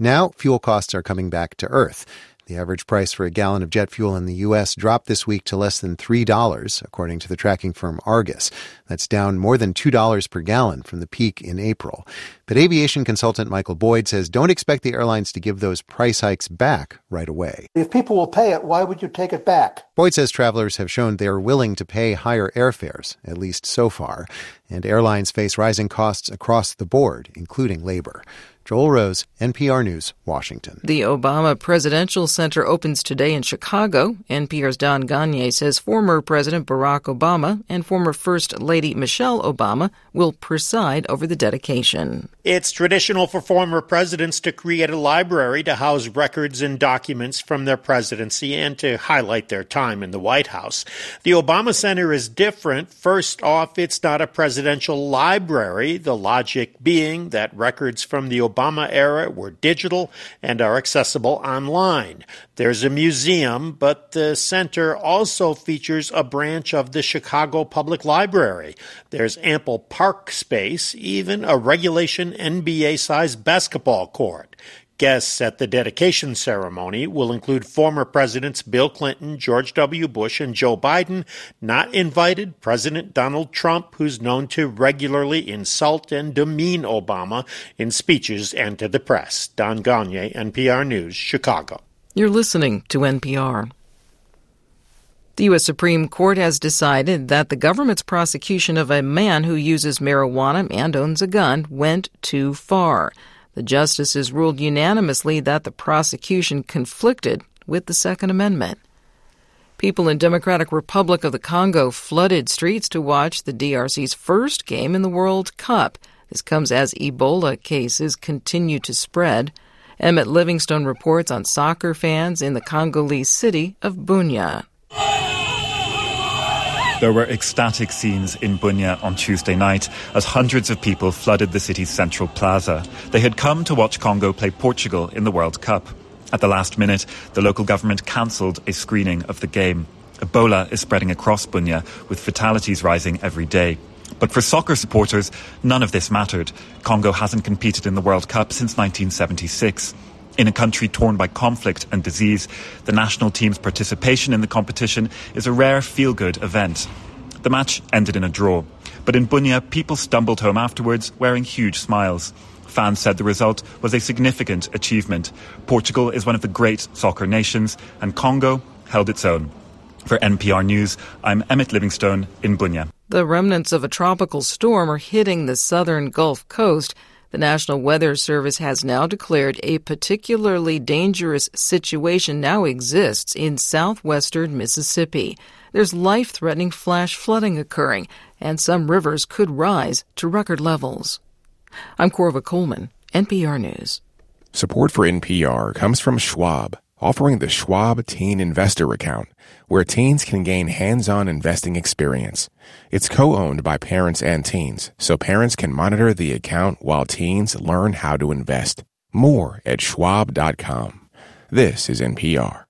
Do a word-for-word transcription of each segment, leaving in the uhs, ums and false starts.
Now, fuel costs are coming back to earth. The average price for a gallon of jet fuel in the U S dropped this week to less than three dollars, according to the tracking firm Argus. That's down more than two dollars per gallon from the peak in April. But aviation consultant Michael Boyd says don't expect the airlines to give those price hikes back right away. If people will pay it, why would you take it back? Boyd says travelers have shown they are willing to pay higher airfares, at least so far. And airlines face rising costs across the board, including labor. Joel Rose, N P R News, Washington. The Obama Presidential Center opens today in Chicago. N P R's Don Gagné says former President Barack Obama and former First Lady Michelle Obama will preside over the dedication. It's traditional for former presidents to create a library to house records and documents from their presidency and to highlight their time in the White House. The Obama Center is different. First off, it's not a presidential library, the logic being that records from the Obama era were digital and are accessible online. There's a museum, but the center also features a branch of the Chicago Public Library. There's ample park space, even a regulation N B A-sized basketball court. Guests at the dedication ceremony will include former presidents Bill Clinton, George W. Bush, and Joe Biden. Not invited, President Donald Trump, who's known to regularly insult and demean Obama in speeches and to the press. Don Gagné, N P R News, Chicago. You're listening to N P R. The U S Supreme Court has decided that the government's prosecution of a man who uses marijuana and owns a gun went too far. The justices ruled unanimously that the prosecution conflicted with the Second Amendment. People in Democratic Republic of the Congo flooded streets to watch the D R C's first game in the World Cup. This comes as Ebola cases continue to spread. Emmett Livingstone reports on soccer fans in the Congolese city of Bunia. There were ecstatic scenes in Bunia on Tuesday night as hundreds of people flooded the city's central plaza. They had come to watch Congo play Portugal in the World Cup. At the last minute, the local government cancelled a screening of the game. Ebola is spreading across Bunia, with fatalities rising every day. But for soccer supporters, none of this mattered. Congo hasn't competed in the World Cup since nineteen seventy-six. In a country torn by conflict and disease, the national team's participation in the competition is a rare feel-good event. The match ended in a draw, but in Bunia, people stumbled home afterwards wearing huge smiles. Fans said the result was a significant achievement. Portugal is one of the great soccer nations, and Congo held its own. For N P R News, I'm Emmett Livingstone in Bunia. The remnants of a tropical storm are hitting the southern Gulf Coast. The National Weather Service has now declared a particularly dangerous situation now exists in southwestern Mississippi. There's life-threatening flash flooding occurring, and some rivers could rise to record levels. I'm Corva Coleman, N P R News. Support for N P R comes from Schwab, offering the Schwab Teen Investor Account, where teens can gain hands-on investing experience. It's co-owned by parents and teens, so parents can monitor the account while teens learn how to invest. More at schwab dot com. This is N P R.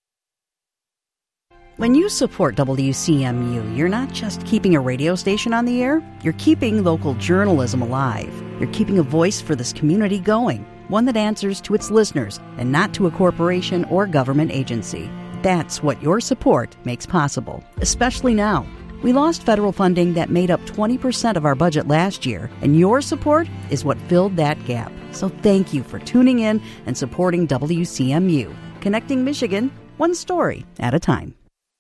When you support W C M U, you're not just keeping a radio station on the air, you're keeping local journalism alive. You're keeping a voice for this community going, one that answers to its listeners and not to a corporation or government agency. That's what your support makes possible, especially now. We lost federal funding that made up twenty percent of our budget last year, and your support is what filled that gap. So thank you for tuning in and supporting W C M U, connecting Michigan one story at a time.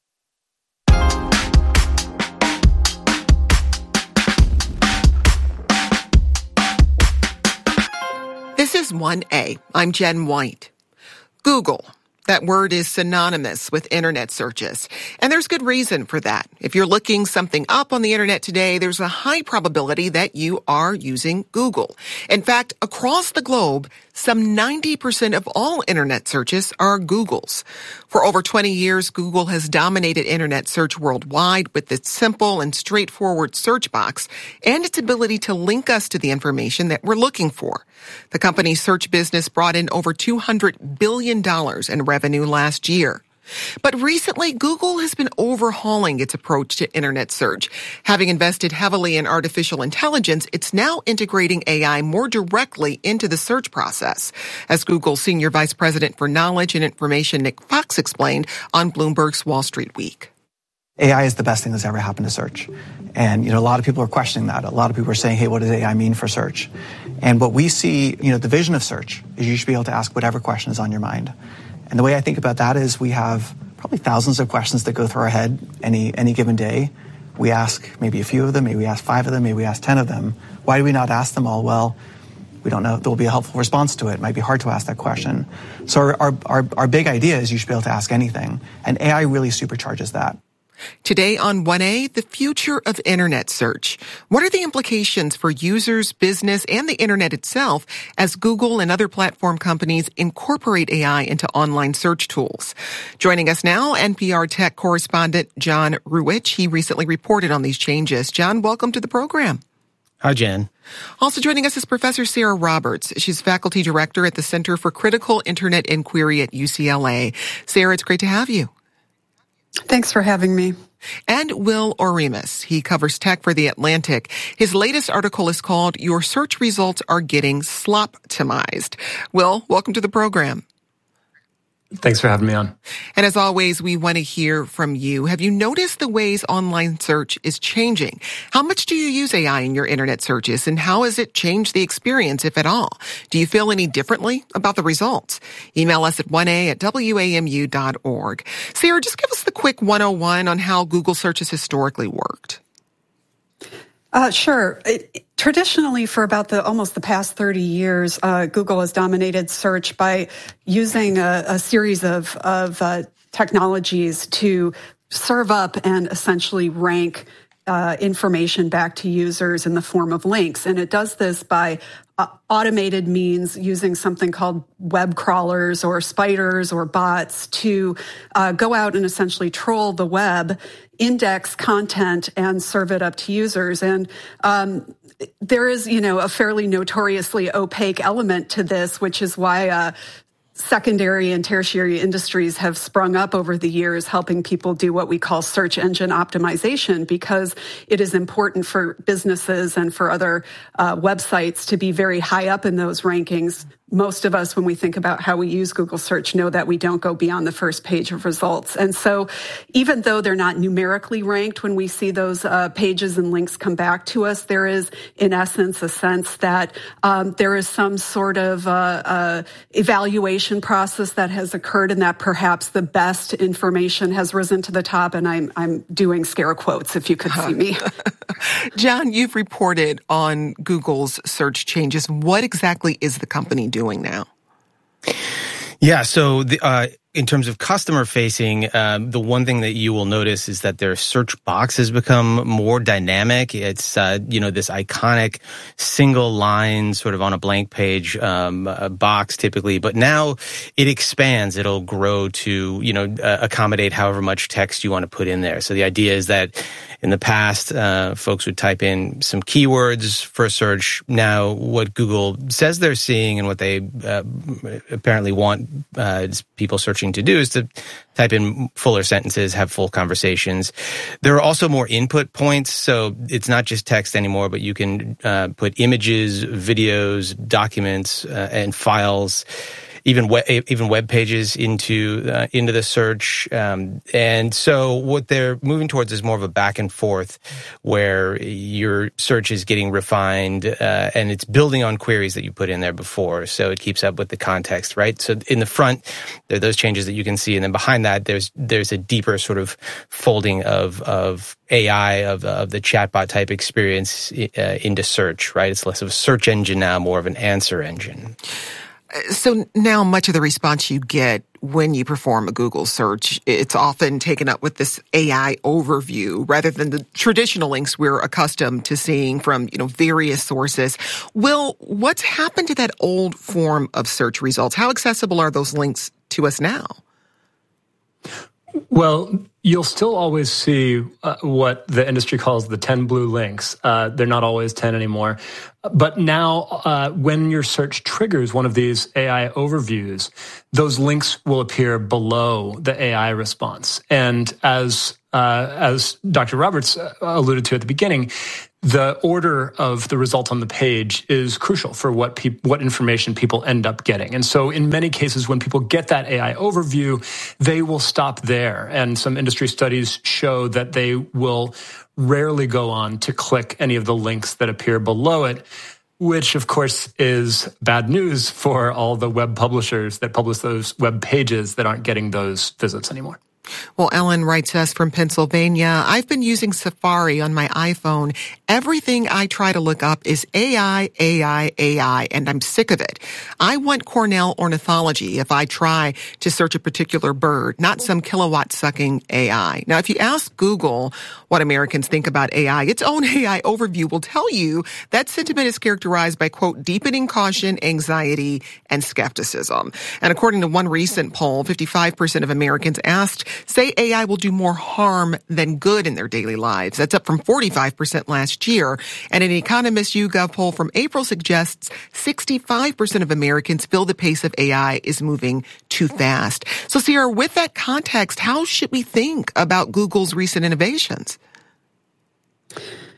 This is one A. I'm Jen White. Google. That word is synonymous with internet searches. And there's good reason for that. If you're looking something up on the internet today, there's a high probability that you are using Google. In fact, across the globe, some ninety percent of all internet searches are Google's. For over twenty years, Google has dominated internet search worldwide with its simple and straightforward search box and its ability to link us to the information that we're looking for. The company's search business brought in over two hundred billion dollars in revenue last year. But recently, Google has been overhauling its approach to internet search. Having invested heavily in artificial intelligence, it's now integrating A I more directly into the search process. As Google's Senior Vice President for Knowledge and Information, Nick Fox, explained on Bloomberg's Wall Street Week. A I is the best thing that's ever happened to search. And, you know, a lot of people are questioning that. A lot of people are saying, hey, what does A I mean for search? And what we see, you know, the vision of search is you should be able to ask whatever question is on your mind. And the way I think about that is we have probably thousands of questions that go through our head any any given day. We ask maybe a few of them, maybe we ask five of them, maybe we ask ten of them. Why do we not ask them all? Well, we don't know if there will be a helpful response to it. It might be hard to ask that question. So our, our, our, our big idea is you should be able to ask anything. And A I really supercharges that. Today on one A, the future of internet search. What are the implications for users, business, and the internet itself as Google and other platform companies incorporate A I into online search tools? Joining us now, N P R tech correspondent John Ruwitch. He recently reported on these changes. John, welcome to the program. Hi, Jen. Also joining us is Professor Sarah Roberts. She's faculty director at the Center for Critical Internet Inquiry at U C L A. Sarah, it's great to have you. Thanks for having me. And Will Oremus. He covers tech for The Atlantic. His latest article is called Your Search Results Are Getting Sloptimized. Will, welcome to the program. Thanks for having me on. And as always, we want to hear from you. Have you noticed the ways online search is changing? How much do you use A I in your internet searches, and how has it changed the experience, if at all? Do you feel any differently about the results? Email us at one a at w a m u dot org. Sarah, just give us the quick one oh one on how Google Search has historically worked. Uh, sure. It, traditionally, for about the almost the past thirty years, uh, Google has dominated search by using a, a series of, of uh, technologies to serve up and essentially rank uh, information back to users in the form of links. And it does this by uh, automated means using something called web crawlers or spiders or bots to uh, go out and essentially troll the web, index content, and serve it up to users. And um, there is, you know, a fairly notoriously opaque element to this, which is why uh, secondary and tertiary industries have sprung up over the years, helping people do what we call search engine optimization, because it is important for businesses and for other uh, websites to be very high up in those rankings. Most of us, when we think about how we use Google Search, know that we don't go beyond the first page of results. And so even though they're not numerically ranked, when we see those uh, pages and links come back to us, there is, in essence, a sense that um, there is some sort of uh, uh, evaluation process that has occurred, and that perhaps the best information has risen to the top. And I'm, I'm doing scare quotes, if you could see me. John, you've reported on Google's search changes. What exactly is the company doing now? Yeah, so the, uh, in terms of customer facing, um, the one thing that you will notice is that their search box has become more dynamic. It's, uh, you know, this iconic single line sort of on a blank page um, a box typically, but now it expands. It'll grow to, you know, uh, accommodate however much text you want to put in there. So the idea is that in the past, uh, folks would type in some keywords for a search. Now, what Google says they're seeing and what they uh, apparently want uh, people searching to do is to type in fuller sentences, have full conversations. There are also more input points, so it's not just text anymore, but you can uh, put images, videos, documents, uh, and files, even web, even web pages into uh, into the search. Um, and so what they're moving towards is more of a back and forth where your search is getting refined uh, and it's building on queries that you put in there before. So it keeps up with the context, right? So in the front, there are those changes that you can see. And then behind that, there's there's a deeper sort of folding of of A I, of, of the chatbot type experience uh, into search, right? It's less of a search engine now, more of an answer engine. So now much of the response you get when you perform a Google search, it's often taken up with this A I overview rather than the traditional links we're accustomed to seeing from, you know, various sources. Will, what's happened to that old form of search results? How accessible are those links to us now? Well, you'll still always see uh, what the industry calls the ten blue links. Uh, they're not always ten anymore. But now, uh, when your search triggers one of these A I overviews, those links will appear below the A I response. And as uh, as Doctor Roberts alluded to at the beginning, the order of the result on the page is crucial for what peop- what information people end up getting. And so in many cases, when people get that A I overview, they will stop there. And some industry studies show that they will rarely go on to click any of the links that appear below it, which, of course, is bad news for all the web publishers that publish those web pages that aren't getting those visits anymore. Well, Ellen writes us from Pennsylvania. I've been using Safari on my iPhone. Everything I try to look up is A I, A I, A I, and I'm sick of it. I want Cornell ornithology if I try to search a particular bird, not some kilowatt-sucking A I. Now, if you ask Google what Americans think about A I, its own A I overview will tell you that sentiment is characterized by, quote, deepening caution, anxiety, and skepticism. And according to one recent poll, fifty-five percent of Americans asked say A I will do more harm than good in their daily lives. That's up from forty-five percent last year. And an Economist YouGov poll from April suggests sixty-five percent of Americans feel the pace of A I is moving too fast. So, Sierra, with that context, how should we think about Google's recent innovations? Uh,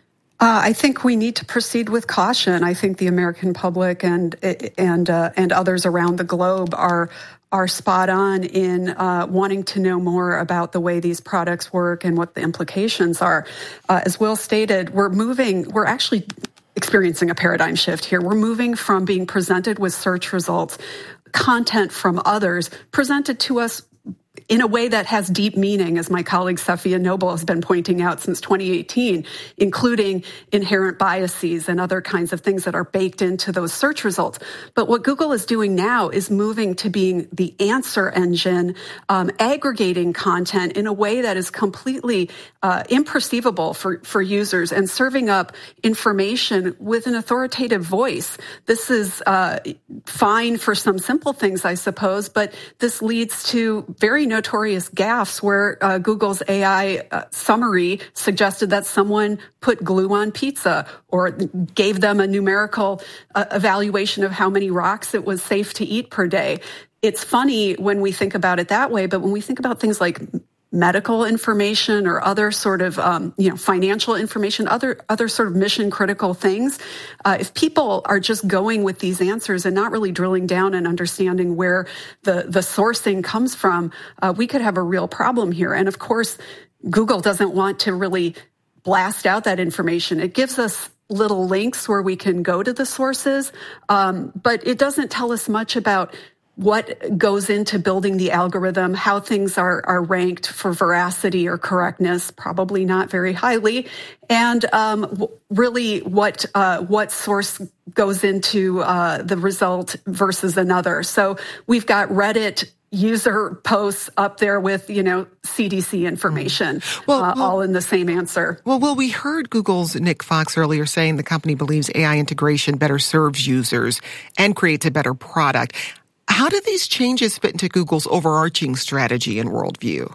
I think we need to proceed with caution. I think the American public and and uh, and others around the globe are are spot on in uh, wanting to know more about the way these products work and what the implications are. Uh, as Will stated, we're moving, we're actually experiencing a paradigm shift here. We're moving from being presented with search results, content from others, presented to us in a way that has deep meaning, as my colleague Safiya Noble has been pointing out since twenty eighteen, including inherent biases and other kinds of things that are baked into those search results. But what Google is doing now is moving to being the answer engine, um, aggregating content in a way that is completely uh, imperceivable for, for users and serving up information with an authoritative voice. This is uh, fine for some simple things, I suppose, but this leads to very notorious gaffes where uh, Google's A I uh, summary suggested that someone put glue on pizza or gave them a numerical uh, evaluation of how many rocks it was safe to eat per day. It's funny when we think about it that way, but when we think about things like medical information or other sort of, um, you know, financial information, other other sort of mission critical things. Uh, if people are just going with these answers and not really drilling down and understanding where the, the sourcing comes from, uh, we could have a real problem here. And of course, Google doesn't want to really blast out that information. It gives us little links where we can go to the sources, um, but it doesn't tell us much about what goes into building the algorithm, how things are, are ranked for veracity or correctness, probably not very highly, and um, really what uh, what source goes into uh, the result versus another. So we've got Reddit user posts up there with, you know, C D C information, well, uh, well, all in the same answer. Well, well, we heard Google's Nick Fox earlier saying the company believes A I integration better serves users and creates a better product. How do these changes fit into Google's overarching strategy and worldview?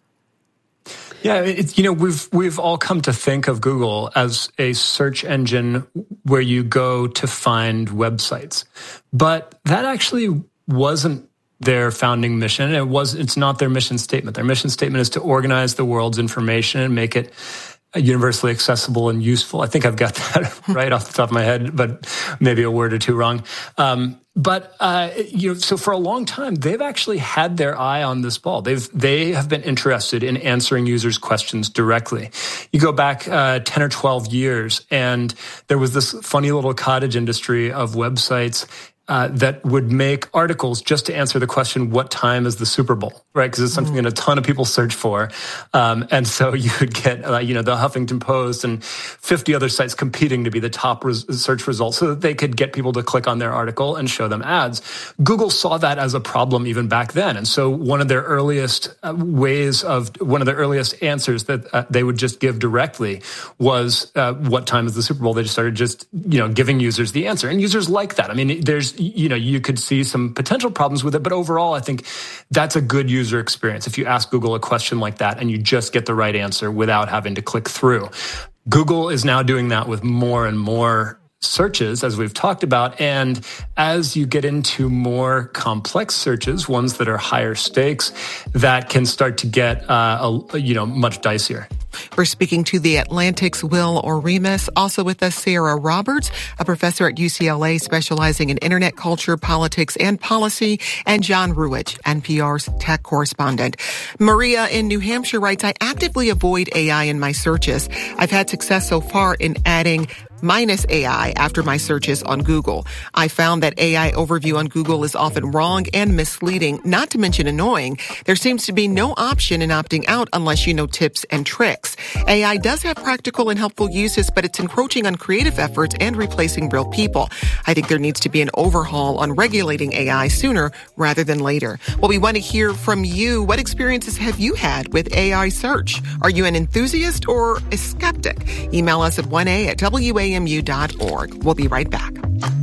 Yeah, it's, you know, we've we've all come to think of Google as a search engine where you go to find websites, but that actually wasn't their founding mission. It was. It's not their mission statement. Their mission statement is to organize the world's information and make it universally accessible and useful. I think I've got that right off the top of my head, but maybe a word or two wrong. Um, but uh, you know, so for a long time, they've actually had their eye on this ball. They've they have been interested in answering users' questions directly. You go back uh, ten or twelve years, and there was this funny little cottage industry of websites Uh, that would make articles just to answer the question, what time is the Super Bowl, right? Because it's something that a ton of people search for. Um, and so you would get, uh, you know, the Huffington Post and fifty other sites competing to be the top res- search results so that they could get people to click on their article and show them ads. Google saw that as a problem even back then. And so one of their earliest uh, ways of, one of the earliest answers that uh, they would just give directly was, uh, what time is the Super Bowl? They just started just, you know, giving users the answer. And users like that. I mean, there's, you know, you could see some potential problems with it. But overall, I think that's a good user experience. If you ask Google a question like that and you just get the right answer without having to click through. Google is now doing that with more and more searches, as we've talked about. And as you get into more complex searches, ones that are higher stakes, that can start to get, uh, a, you know, much dicier. We're speaking to The Atlantic's Will Oremus. Also with us, Sarah Roberts, a professor at U C L A specializing in internet culture, politics, and policy, and John Ruwitch, N P R's tech correspondent. Maria in New Hampshire writes, I actively avoid A I in my searches. I've had success so far in adding minus A I after my searches on Google. I found that A I overview on Google is often wrong and misleading, not to mention annoying. There seems to be no option in opting out unless you know tips and tricks. A I does have practical and helpful uses, but it's encroaching on creative efforts and replacing real people. I think there needs to be an overhaul on regulating A I sooner rather than later. Well, we want to hear from you. What experiences have you had with A I search? Are you an enthusiast or a skeptic? Email us at one a at W A M U dot org. We'll be right back.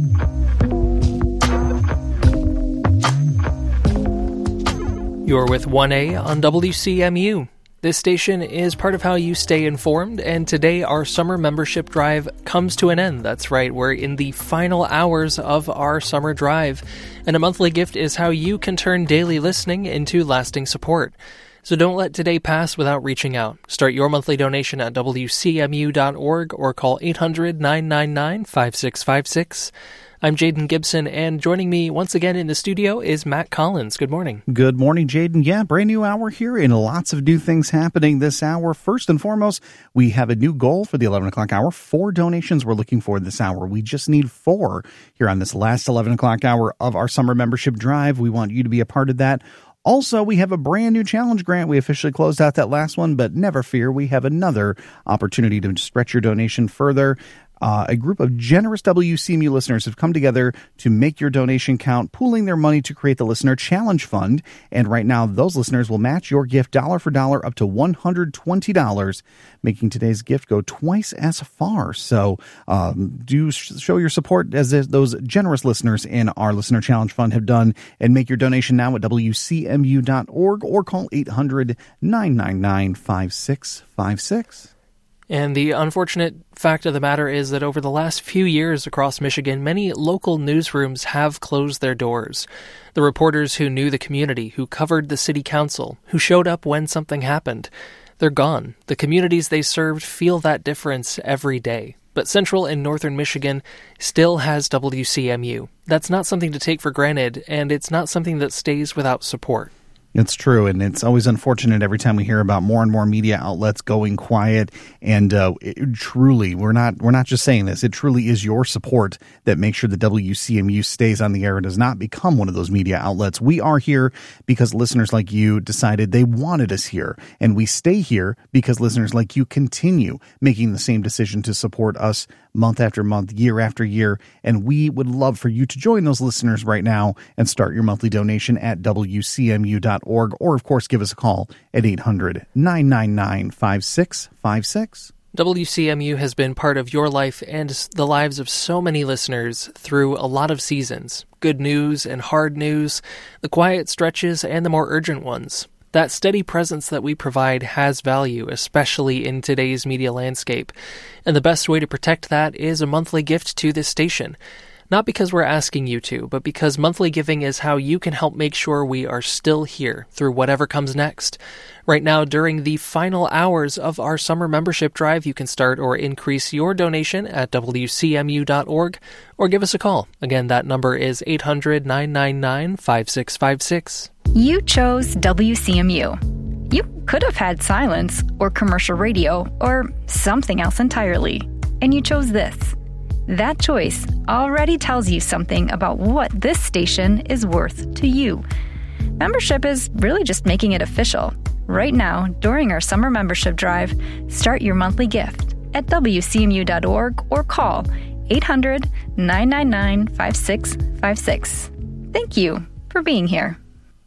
You're with one A on W C M U. This station is part of how you stay informed, and today our summer membership drive comes to an end. That's right, we're in the final hours of our summer drive, and a monthly gift is how you can turn daily listening into lasting support. So don't let today pass without reaching out. Start your monthly donation at W C M U dot org or call eight hundred, nine nine nine, five six five six. I'm Jaden Gibson, and joining me once again in the studio is Matt Collins. Good morning. Good morning, Jaden. Yeah, brand new hour here and lots of new things happening this hour. First and foremost, we have a new goal for the eleven o'clock hour. Four donations we're looking for this hour. We just need four here on this last eleven o'clock hour of our summer membership drive. We want you to be a part of that. Also, we have a brand new challenge grant. We officially closed out that last one, but never fear, we have another opportunity to stretch your donation further. Uh, a group of generous W C M U listeners have come together to make your donation count, pooling their money to create the Listener Challenge Fund. And right now, those listeners will match your gift dollar for dollar up to one hundred twenty dollars, making today's gift go twice as far. So um, do show your support as those generous listeners in our Listener Challenge Fund have done, and make your donation now at W C M U dot org or call eight hundred, nine nine nine, five six five six. And the unfortunate fact of the matter is that over the last few years across Michigan, many local newsrooms have closed their doors. The reporters who knew the community, who covered the city council, who showed up when something happened, they're gone. The communities they served feel that difference every day. But Central and Northern Michigan still has W C M U. That's not something to take for granted, and it's not something that stays without support. It's true, and it's always unfortunate every time we hear about more and more media outlets going quiet. And uh, it, truly, we're not we're not just saying this. It truly is your support that makes sure the W C M U stays on the air and does not become one of those media outlets. We are here because listeners like you decided they wanted us here, and we stay here because listeners like you continue making the same decision to support us month after month, year after year. And we would love for you to join those listeners right now and start your monthly donation at W C M U dot org, or of course give us a call at eight hundred, nine nine nine, five six five six. W C M U has been part of your life and the lives of so many listeners through a lot of seasons. Good news and hard news, the quiet stretches and the more urgent ones. That steady presence that we provide has value, especially in today's media landscape. And the best way to protect that is a monthly gift to this station. Not because we're asking you to, but because monthly giving is how you can help make sure we are still here through whatever comes next. Right now, during the final hours of our summer membership drive, you can start or increase your donation at W C M U dot org or give us a call. Again, that number is eight hundred, nine nine nine, five six five six. You chose W C M U. You could have had silence or commercial radio or something else entirely, and you chose this. That choice already tells you something about what this station is worth to you. Membership is really just making it official. Right now, during our summer membership drive, start your monthly gift at W C M U dot org or call eight hundred, nine nine nine, five six five six. Thank you for being here.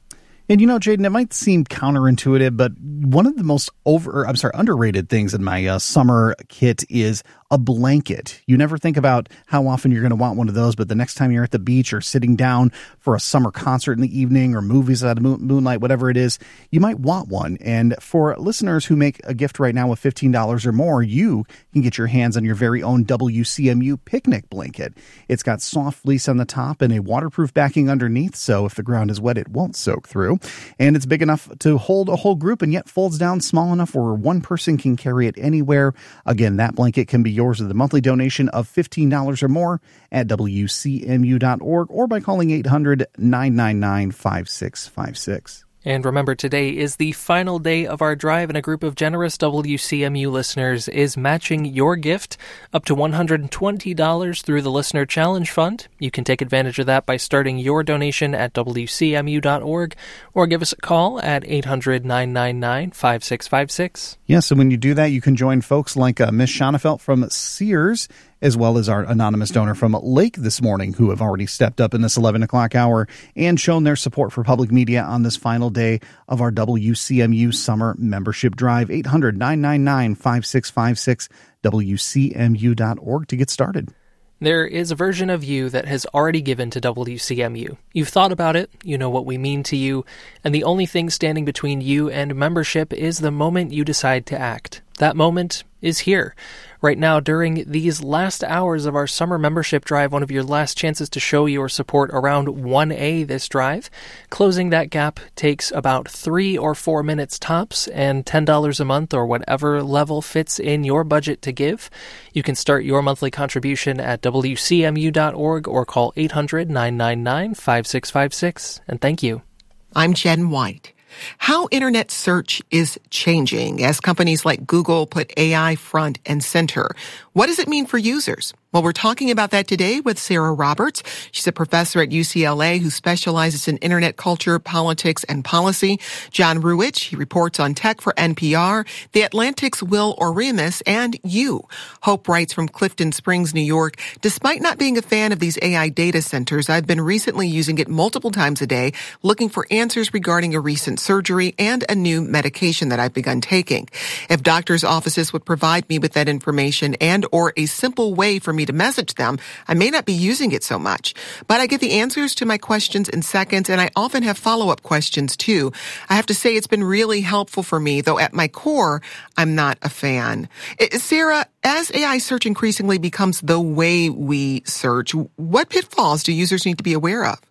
And you know, Jaden, it might seem counterintuitive, but one of the most over, I'm sorry, underrated things in my uh, summer kit is a blanket. You never think about how often you're going to want one of those, but the next time you're at the beach or sitting down for a summer concert in the evening or movies at moon, moonlight, whatever it is, you might want one. And for listeners who make a gift right now with fifteen dollars or more, you can get your hands on your very own W C M U picnic blanket. It's got soft fleece on the top and a waterproof backing underneath, so if the ground is wet, it won't soak through. And it's big enough to hold a whole group and yet folds down small enough where one person can carry it anywhere. Again, that blanket can be yours with a monthly donation of fifteen dollars or more at W C M U dot org or by calling eight hundred, nine nine nine, five six five six. And remember, today is the final day of our drive, and a group of generous W C M U listeners is matching your gift up to one hundred twenty dollars through the Listener Challenge Fund. You can take advantage of that by starting your donation at W C M U dot org or give us a call at eight hundred, nine nine nine, five six five six. Yes, and when you do that, you can join folks like uh, Miss Schonefeld from Sears, as well as our anonymous donor from Lake this morning, who have already stepped up in this eleven o'clock hour and shown their support for public media on this final day of our W C M U summer membership drive. eight hundred, nine nine nine, five six five six, W C M U dot org to get started. There is a version of you that has already given to W C M U. You've thought about it, you know what we mean to you, and the only thing standing between you and membership is the moment you decide to act. That moment is here. Right now, during these last hours of our summer membership drive, one of your last chances to show your support around one A this drive. Closing that gap takes about three or four minutes tops, and ten dollars a month or whatever level fits in your budget to give. You can start your monthly contribution at W C M U dot org or call eight hundred, nine nine nine, five six five six. And thank you. I'm Jen White. How internet search is changing as companies like Google put A I front and center. What does it mean for users? Well, we're talking about that today with Sarah Roberts. She's a professor at U C L A who specializes in internet culture, politics, and policy. John Ruwitch, he reports on tech for N P R. The Atlantic's Will Oremus, and you. Hope writes from Clifton Springs, New York. Despite not being a fan of these A I data centers, I've been recently using it multiple times a day, looking for answers regarding a recent surgery and a new medication that I've begun taking. If doctors' offices would provide me with that information and or a simple way for me to message them, I may not be using it so much. But I get the answers to my questions in seconds, and I often have follow-up questions too. I have to say it's been really helpful for me, though at my core, I'm not a fan. Sarah, as A I search increasingly becomes the way we search, what pitfalls do users need to be aware of?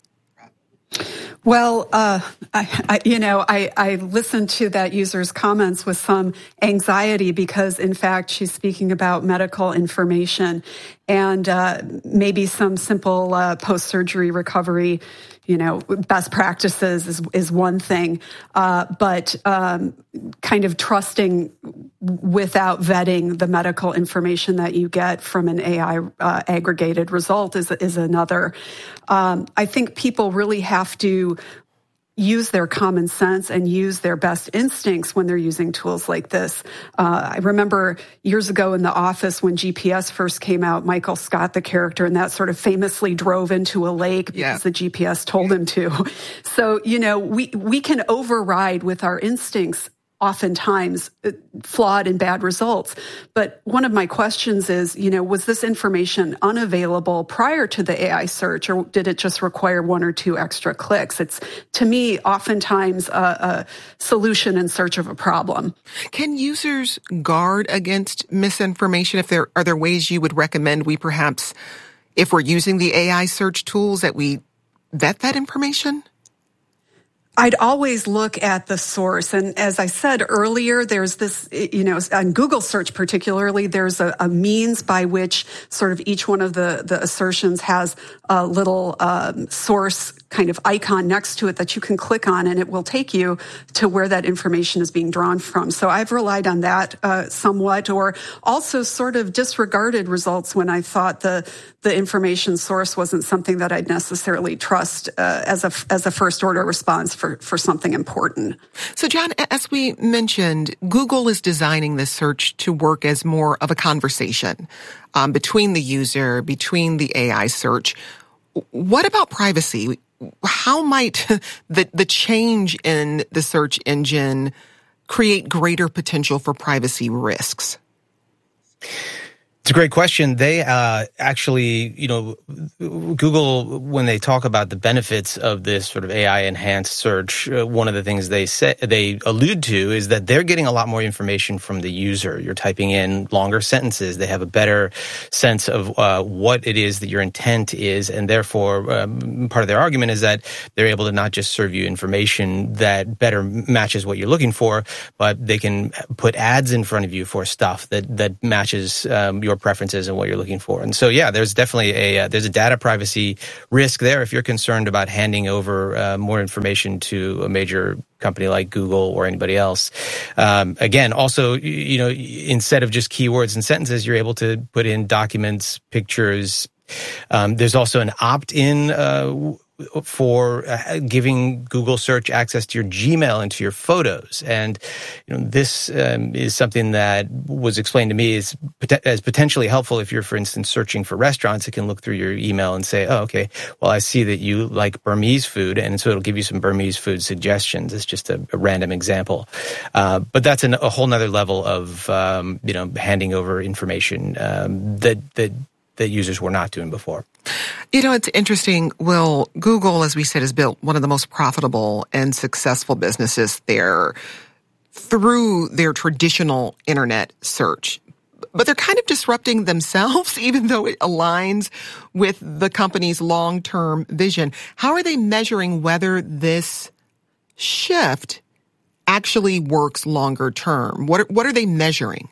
Well, uh, I, I, you know, I, I listened to that user's comments with some anxiety because, in fact, she's speaking about medical information and uh, maybe some simple uh, post-surgery recovery, you know, best practices is, is one thing, uh, but um, kind of trusting without vetting the medical information that you get from an A I uh, aggregated result is, is another. Um, I think people really have to use their common sense and use their best instincts when they're using tools like this. Uh, I remember years ago in The Office when G P S first came out, Michael Scott, the character, and that sort of famously drove into a lake because yeah. the G P S told him to. So, you know, we, we can override with our instincts oftentimes flawed and bad results. But one of my questions is, you know, was this information unavailable prior to the A I search, or did it just require one or two extra clicks? It's, to me, oftentimes a, a solution in search of a problem. Can users guard against misinformation? If there are there ways you would recommend we perhaps, if we're using the A I search tools, that we vet that information? I'd always look at the source. And as I said earlier, there's this, you know, on Google search particularly, there's a, a means by which sort of each one of the, the assertions has a little um, source kind of icon next to it that you can click on, and it will take you to where that information is being drawn from. So I've relied on that uh, somewhat, or also sort of disregarded results when I thought the the information source wasn't something that I'd necessarily trust uh, as a as a first order response for, for something important. So John, as we mentioned, Google is designing this search to work as more of a conversation um, between the user, between the A I search. What about privacy? how might the, the change in the search engine create greater potential for privacy risks? It's a great question. They uh, actually, you know, Google, when they talk about the benefits of this sort of A I-enhanced search, uh, one of the things they say, they allude to is that they're getting a lot more information from the user. You're typing in longer sentences. They have a better sense of uh, what it is that your intent is, and therefore, um, part of their argument is that they're able to not just serve you information that better matches what you're looking for, but they can put ads in front of you for stuff that that matches um, your preferences and what you're looking for. And so, yeah, there's definitely a uh, there's a data privacy risk there if you're concerned about handing over uh, more information to a major company like Google or anybody else. Um, again, also, you know, instead of just keywords and sentences, you're able to put in documents, pictures. Um, there's also an opt-in uh, for uh, giving Google search access to your Gmail and to your photos. And, you know, this um, is something that was explained to me as, as potentially helpful if you're, for instance, searching for restaurants. It can look through your email and say, oh, okay, well, I see that you like Burmese food, and so it'll give you some Burmese food suggestions. It's just a, a random example. Uh, but that's an, a whole nother level of, um, you know, handing over information um, that, that, that users were not doing before. You know, it's interesting. Will, Google, as we said, has built one of the most profitable and successful businesses there through their traditional internet search. But they're kind of disrupting themselves, even though it aligns with the company's long-term vision. How are they measuring whether this shift actually works longer term? What are, what are they measuring?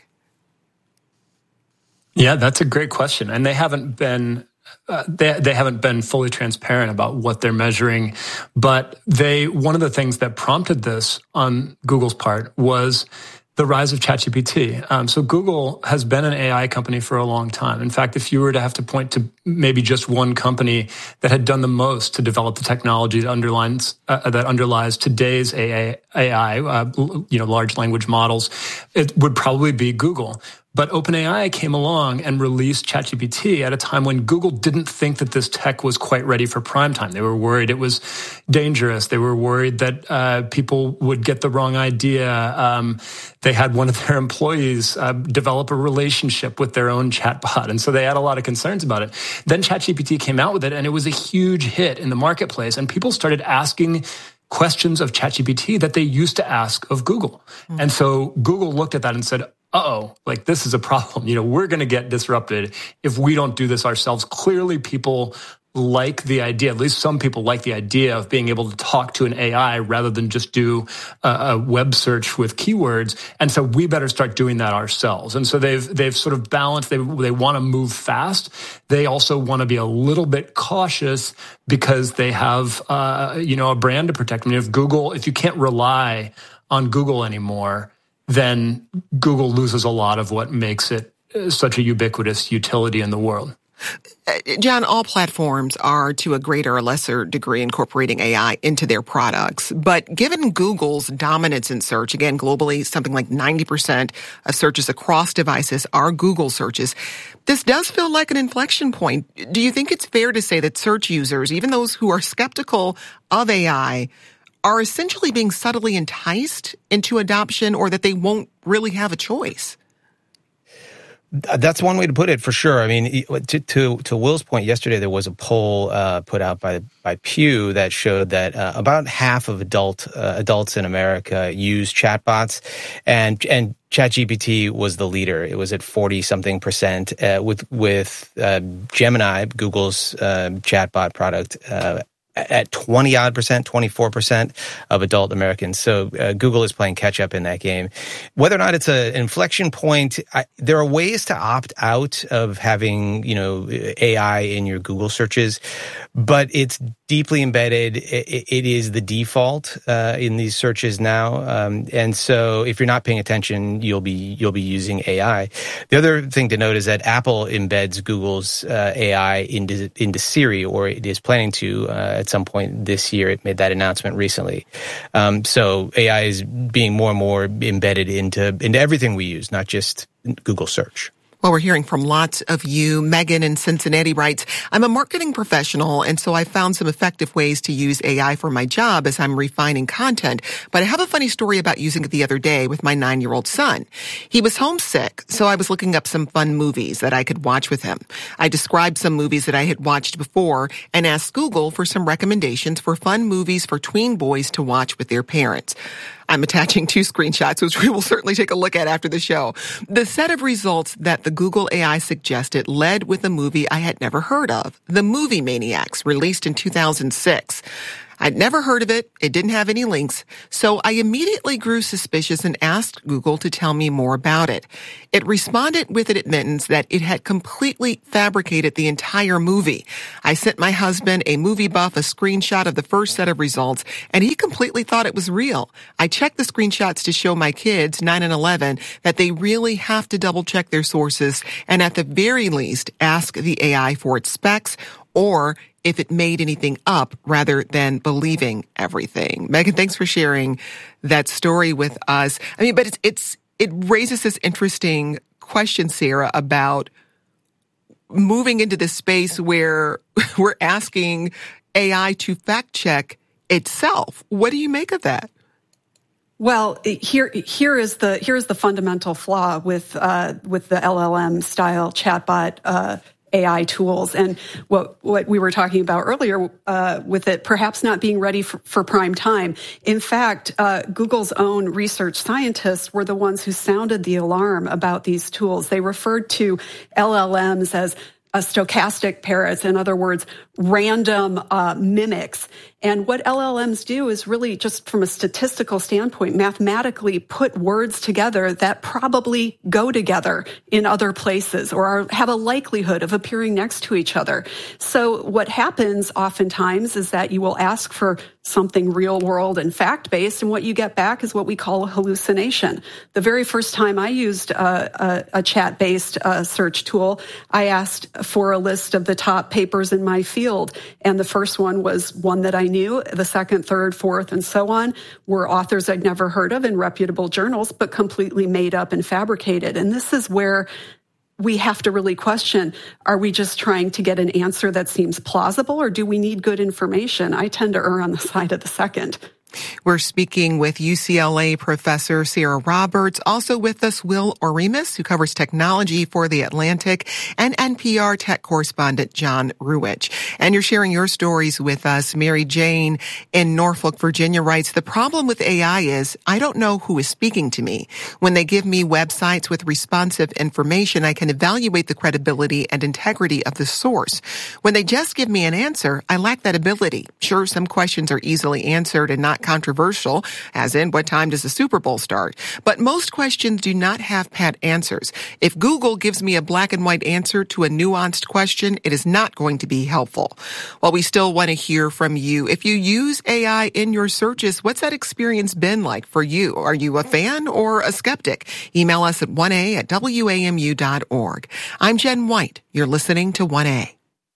Yeah, that's a great question. And they haven't been uh, they they haven't been fully transparent about what they're measuring. But they one of the things that prompted this on Google's part was the rise of ChatGPT. Um, so Google has been an A I company for a long time. In fact, if you were to have to point to maybe just one company that had done the most to develop the technology that underlines uh, that underlies today's A I, uh, you know, large language models, it would probably be Google. But OpenAI came along and released ChatGPT at a time when Google didn't think that this tech was quite ready for prime time. They were worried it was dangerous. They were worried that uh, people would get the wrong idea. Um, they had one of their employees uh, develop a relationship with their own chatbot, and so they had a lot of concerns about it. Then ChatGPT came out with it, and it was a huge hit in the marketplace, and people started asking questions of ChatGPT that they used to ask of Google. Mm-hmm. And so Google looked at that and said, uh-oh, like this is a problem. You know, we're going to get disrupted if we don't do this ourselves. Clearly, people like the idea, at least some people like the idea of being able to talk to an A I rather than just do a, a web search with keywords. And so we better start doing that ourselves. And so they've they've sort of balanced. They they want to move fast. They also want to be a little bit cautious because they have uh, you know a brand to protect. I mean, if Google, if you can't rely on Google anymore, then Google loses a lot of what makes it such a ubiquitous utility in the world. John, all platforms are to a greater or lesser degree incorporating A I into their products. But given Google's dominance in search, again, globally, something like ninety percent of searches across devices are Google searches. This does feel like an inflection point. Do you think it's fair to say that search users, even those who are skeptical of A I, are essentially being subtly enticed into adoption, or that they won't really have a choice? That's one way to put it, for sure. I mean, to to, to Will's point, yesterday there was a poll uh, put out by by Pew that showed that uh, about half of adult uh, adults in America use chatbots, and and ChatGPT was the leader. It was at forty something percent, uh, with with uh, Gemini, Google's uh, chatbot product, Uh, at twenty odd percent, twenty-four percent of adult Americans. So uh, Google is playing catch up in that game. Whether or not it's an inflection point, I, there are ways to opt out of having, you know, A I in your Google searches, but it's deeply embedded. It, it is the default uh, in these searches now. Um, and so if you're not paying attention, you'll be you'll be using A I. The other thing to note is that Apple embeds Google's uh, A I into into Siri, or it is planning to uh, at some point this year. It made that announcement recently. Um, so A I is being more and more embedded into into everything we use, not just Google search. Well, we're hearing from lots of you. Megan in Cincinnati writes, I'm a marketing professional, and so I found some effective ways to use A I for my job as I'm refining content. But I have a funny story about using it the other day with my nine-year-old son. He was homesick, so I was looking up some fun movies that I could watch with him. I described some movies that I had watched before and asked Google for some recommendations for fun movies for tween boys to watch with their parents. I'm attaching two screenshots, which we will certainly take a look at after the show. The set of results that the Google A I suggested led with a movie I had never heard of, The Movie Maniacs, released in two thousand six. I'd never heard of it. It didn't have any links. So I immediately grew suspicious and asked Google to tell me more about it. It responded with an admittance that it had completely fabricated the entire movie. I sent my husband, a movie buff, a screenshot of the first set of results, and he completely thought it was real. I checked the screenshots to show my kids, nine and eleven, that they really have to double check their sources and at the very least ask the A I for its specs or if it made anything up rather than believing everything. Megan, thanks for sharing that story with us. I mean, but it's, it's, it raises this interesting question, Sarah, about moving into this space where we're asking A I to fact check itself. What do you make of that? Well, here here is the here is the fundamental flaw with uh, with the L L M style chatbot uh, A I tools, and what what we were talking about earlier uh, with it perhaps not being ready for, for prime time. In fact, uh, Google's own research scientists were the ones who sounded the alarm about these tools. They referred to L L Ms as a stochastic parrots, in other words, random uh, mimics. And what L L Ms do is really, just from a statistical standpoint, mathematically put words together that probably go together in other places or are, have a likelihood of appearing next to each other. So what happens oftentimes is that you will ask for something real world and fact-based, and what you get back is what we call a hallucination. The very first time I used uh, a, a chat-based uh, search tool, I asked for a list of the top papers in my field, and the first one was one that I knew. The second, third, fourth, and so on were authors I'd never heard of in reputable journals, but completely made up and fabricated. And this is where we have to really question, are we just trying to get an answer that seems plausible, or do we need good information? I tend to err on the side of the second. We're speaking with U C L A professor Sarah Roberts. Also with us, Will Oremus, who covers technology for The Atlantic, and N P R tech correspondent John Ruwitch. And you're sharing your stories with us. Mary Jane in Norfolk, Virginia writes, the problem with A I is I don't know who is speaking to me. When they give me websites with responsive information, I can evaluate the credibility and integrity of the source. When they just give me an answer, I lack that ability. Sure, some questions are easily answered and not controversial, as in what time does the Super Bowl start? But most questions do not have pat answers. If Google gives me a black and white answer to a nuanced question, it is not going to be helpful. While we still want to hear from you, if you use A I in your searches, what's that experience been like for you? Are you a fan or a skeptic? Email us at one a at w a m u dot org. I'm Jen White. You're listening to one A.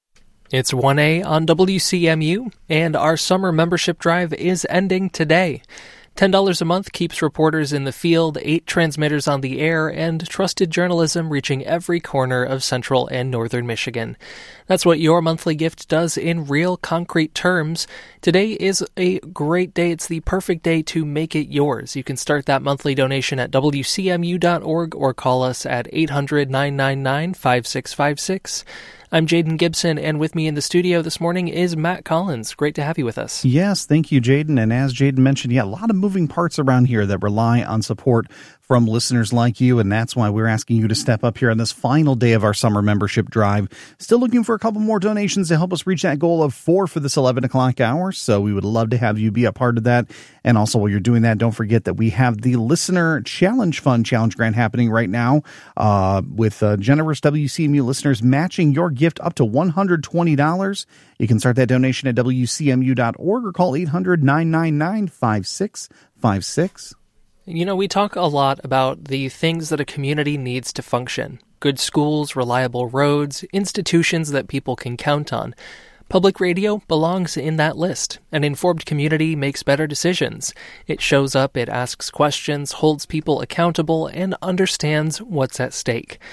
It's one A on W C M U, and our summer membership drive is ending today. ten dollars a month keeps reporters in the field, eight transmitters on the air, and trusted journalism reaching every corner of central and northern Michigan. That's what your monthly gift does in real concrete terms. Today is a great day. It's the perfect day to make it yours. You can start that monthly donation at w c m u dot org or call us at eight hundred, nine nine nine, five six five six. I'm Jaden Gibson, and with me in the studio this morning is Matt Collins. Great to have you with us. Yes, thank you, Jaden. And as Jaden mentioned, yeah, a lot of moving parts around here that rely on support from listeners like you, and that's why we're asking you to step up here on this final day of our summer membership drive. Still looking for a couple more donations to help us reach that goal of four for this eleven o'clock hour, so we would love to have you be a part of that. And also, while you're doing that, don't forget that we have the Listener Challenge Fund Challenge Grant happening right now uh, with uh, generous W C M U listeners matching your gift up to one hundred twenty dollars. You can start that donation at w c m u dot org or call eight hundred, nine nine nine, five six five six. You know, we talk a lot about the things that a community needs to function. Good schools, reliable roads, institutions that people can count on. Public radio belongs in that list. An informed community makes better decisions. It shows up, it asks questions, holds people accountable, and understands what's at stake.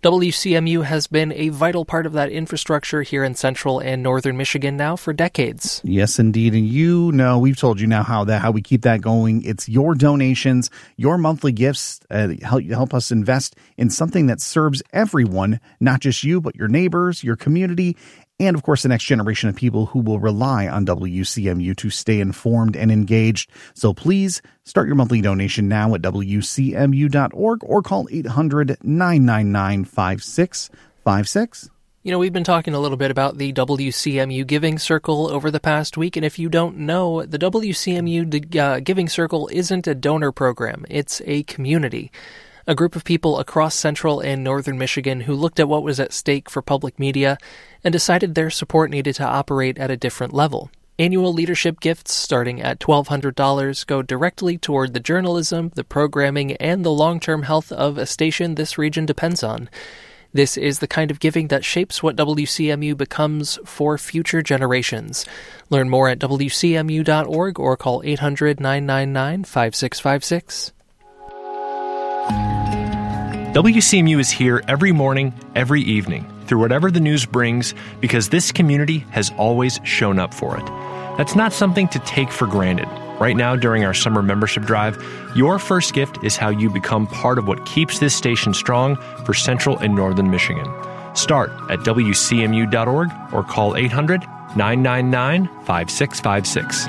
W C M U has been a vital part of that infrastructure here in central and northern Michigan now for decades. Yes, indeed. And you know, we've told you now how that how we keep that going. It's your donations, your monthly gifts uh, help, help us invest in something that serves everyone, not just you, but your neighbors, your community, and, of course, the next generation of people who will rely on W C M U to stay informed and engaged. So please start your monthly donation now at W C M U dot org or call eight hundred, nine nine nine, five six five six. You know, we've been talking a little bit about the W C M U Giving Circle over the past week, and if you don't know, the W C M U uh, Giving Circle isn't a donor program. It's a community. A group of people across central and northern Michigan who looked at what was at stake for public media and decided their support needed to operate at a different level. Annual leadership gifts starting at twelve hundred dollars go directly toward the journalism, the programming, and the long-term health of a station this region depends on. This is the kind of giving that shapes what W C M U becomes for future generations. Learn more at W C M U dot org or call eight hundred, nine nine nine, five six five six. W C M U is here every morning, every evening, through whatever the news brings, because this community has always shown up for it. That's not something to take for granted. Right now, during our summer membership drive, your first gift is how you become part of what keeps this station strong for central and northern Michigan. Start at W C M U dot org or call eight hundred, nine nine nine, five six five six.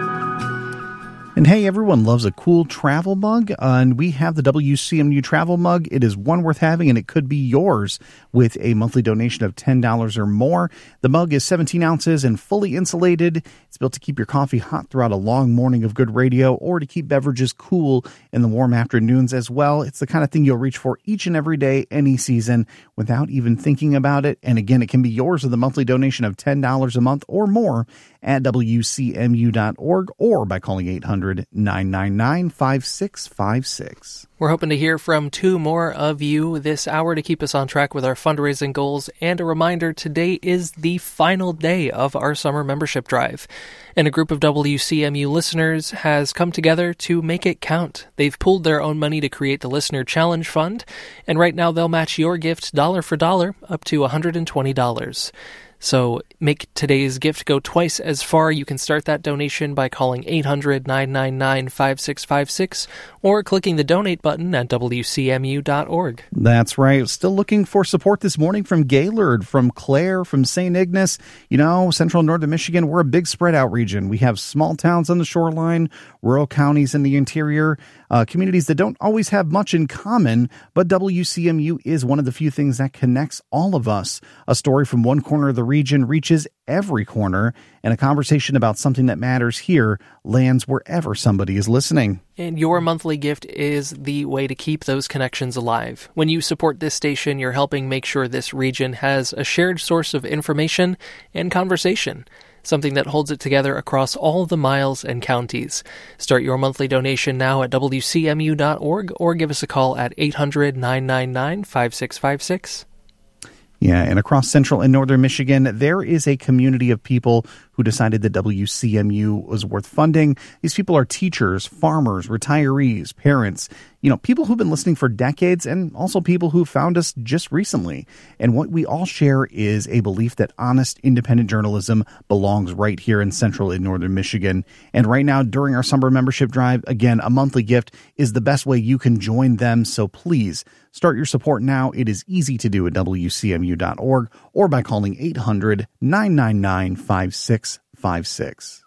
And hey, everyone loves a cool travel mug, uh, and we have the W C M U travel mug. It is one worth having, and it could be yours with a monthly donation of ten dollars or more. The mug is seventeen ounces and fully insulated. It's built to keep your coffee hot throughout a long morning of good radio or to keep beverages cool in the warm afternoons as well. It's the kind of thing you'll reach for each and every day, any season, without even thinking about it. And again, it can be yours with a monthly donation of ten dollars a month or more at W C M U dot org or by calling eight hundred, nine nine nine, five six five six. We're hoping to hear from two more of you this hour to keep us on track with our fundraising goals. And a reminder, today is the final day of our summer membership drive. And a group of W C M U listeners has come together to make it count. They've pooled their own money to create the Listener Challenge Fund. And right now they'll match your gift dollar for dollar up to one hundred twenty dollars. So make today's gift go twice as far. You can start that donation by calling eight hundred, nine nine nine, five six five six or clicking the donate button at W C M U dot org. That's right. Still looking for support this morning from Gaylord, from Clare, from Saint Ignace. You know, central and northern Michigan, we're a big spread out region. We have small towns on the shoreline, rural counties in the interior, uh, communities that don't always have much in common, but W C M U is one of the few things that connects all of us. A story from one corner of the region reaches every corner, and a conversation about something that matters here lands wherever somebody is listening. And your monthly gift is the way to keep those connections alive. When you support this station, you're helping make sure this region has a shared source of information and conversation, something that holds it together across all the miles and counties. Start your monthly donation now at W C M U dot org or give us a call at eight hundred, nine nine nine, five six five six. Yeah, and across central and northern Michigan, there is a community of people who decided that W C M U was worth funding. These people are teachers, farmers, retirees, parents, you know, people who've been listening for decades, and also people who found us just recently. And what we all share is a belief that honest, independent journalism belongs right here in central and northern Michigan. And right now, during our summer membership drive, again, a monthly gift is the best way you can join them. So please start your support now. It is easy to do at W C M U dot org or by calling eight hundred, nine nine nine, five six five six.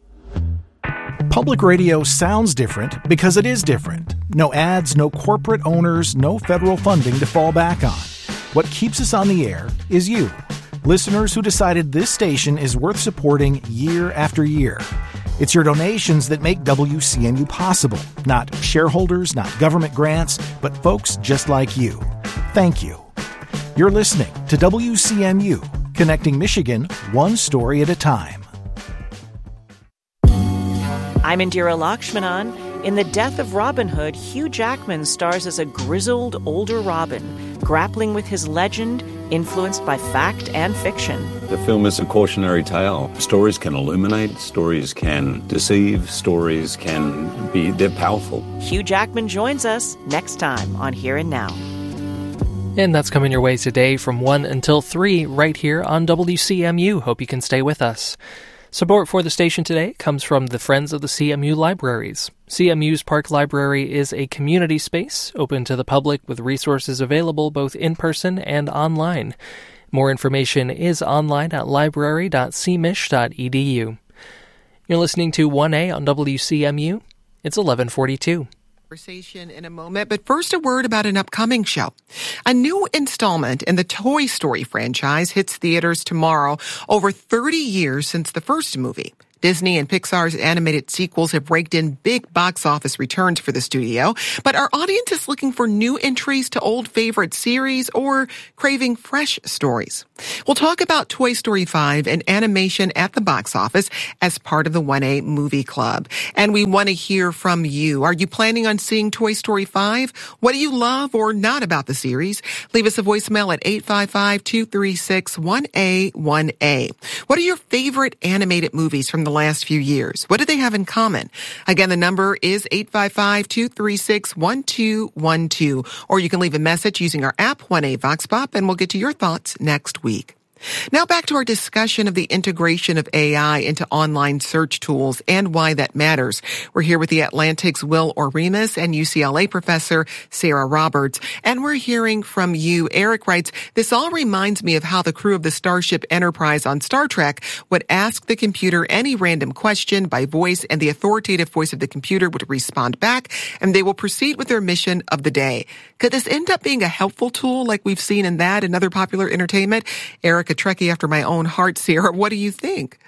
Public radio sounds different because it is different. No ads, no corporate owners, no federal funding to fall back on. What keeps us on the air is you, listeners who decided this station is worth supporting year after year. It's your donations that make W C M U possible. Not shareholders, not government grants, but folks just like you. Thank you. You're listening to W C M U, connecting Michigan one story at a time. I'm Indira Lakshmanan. In The Death of Robin Hood, Hugh Jackman stars as a grizzled older Robin, grappling with his legend, influenced by fact and fiction. The film is a cautionary tale. Stories can illuminate, stories can deceive, stories can be, they're powerful. Hugh Jackman joins us next time on Here and Now. And that's coming your way today from one until three right here on W C M U. Hope you can stay with us. Support for the station today comes from the Friends of the C M U Libraries. C M U's Park Library is a community space open to the public with resources available both in person and online. More information is online at library dot c m i s h dot e d u. You're listening to one A on W C M U. It's eleven forty-two. Conversation in a moment, but first a word about an upcoming show. A new installment in the Toy Story franchise hits theaters tomorrow, over thirty years since the first movie. Disney and Pixar's animated sequels have raked in big box office returns for the studio, but our audience is looking for new entries to old favorite series or craving fresh stories. We'll talk about Toy Story five and animation at the box office as part of the one A Movie Club. And we want to hear from you. Are you planning on seeing Toy Story five? What do you love or not about the series? Leave us a voicemail at eight five five, two three six, one A one A. What are your favorite animated movies from the last few years? What do they have in common? Again, the number is eight five five, two three six, one two one two. Or you can leave a message using our app, one A Vox Pop, and we'll get to your thoughts next week. Now back to our discussion of the integration of A I into online search tools and why that matters. We're here with the Atlantic's Will Oremus and U C L A professor Sarah Roberts, and we're hearing from you. Eric writes, this all reminds me of how the crew of the Starship Enterprise on Star Trek would ask the computer any random question by voice, and the authoritative voice of the computer would respond back, and they will proceed with their mission of the day. Could this end up being a helpful tool like we've seen in that and other popular entertainment? Eric, a Trekkie after my own heart, Sarah, what do you think?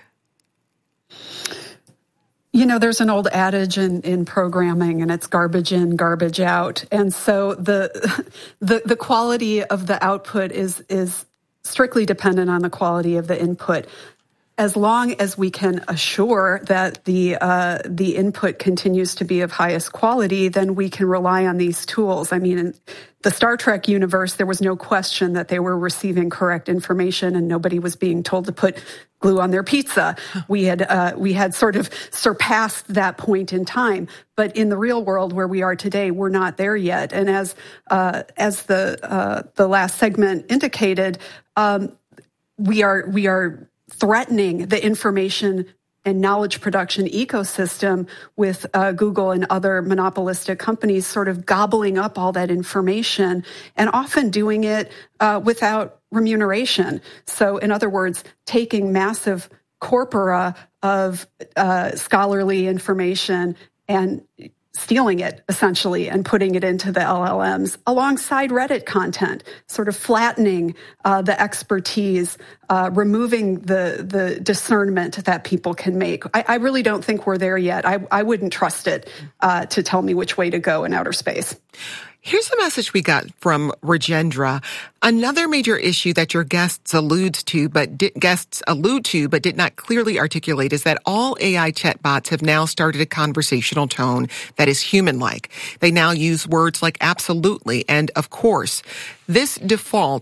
You know, there's an old adage in, in programming, and it's garbage in, garbage out. And so the the the quality of the output is is strictly dependent on the quality of the input. As long as we can assure that the uh, the input continues to be of highest quality, then we can rely on these tools. I mean, in the Star Trek universe, there was no question that they were receiving correct information, and nobody was being told to put glue on their pizza. We had uh, we had sort of surpassed that point in time. But in the real world, where we are today, we're not there yet. And as uh, as the uh, the last segment indicated, um, we are we are. threatening the information and knowledge production ecosystem with uh, Google and other monopolistic companies sort of gobbling up all that information and often doing it uh, without remuneration. So in other words, taking massive corpora of uh, scholarly information and stealing it, essentially, and putting it into the L L Ms alongside Reddit content, sort of flattening uh, the expertise, uh, removing the the discernment that people can make. I, I really don't think we're there yet. I, I wouldn't trust it uh, to tell me which way to go in outer space. Here's the message we got from Rajendra. Another major issue that your guests allude to, but di- guests allude to, but did not clearly articulate, is that all A I chatbots have now started a conversational tone that is human-like. They now use words like absolutely and of course. This default